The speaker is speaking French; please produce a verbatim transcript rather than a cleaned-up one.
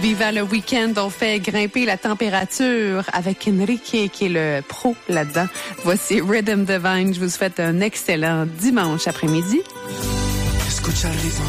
Viva le week-end, on fait grimper la température avec Enrique qui est le pro là-dedans. Voici Rhythm Divine. Je vous souhaite un excellent dimanche après-midi. Escucha el ritmo,